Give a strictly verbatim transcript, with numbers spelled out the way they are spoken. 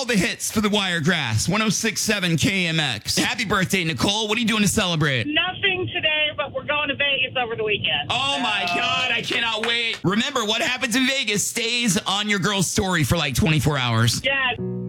all the hits for the Wiregrass. one oh six point seven K M X. Happy birthday, Nicole. What are you doing to celebrate? Nothing today, but we're going to Vegas over the weekend. Oh, my God. I cannot wait. Remember, what happens in Vegas stays on your girl's story for like twenty-four hours. Yeah.